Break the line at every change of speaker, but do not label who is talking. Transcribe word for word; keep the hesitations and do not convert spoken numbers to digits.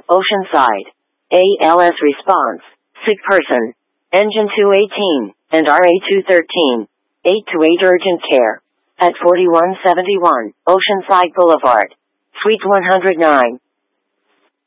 Oceanside. A L S response. Sick person. Engine two eighteen, and R A two thirteen. eight to eight urgent care. At forty-one seventy-one, Oceanside Boulevard. Suite one hundred nine.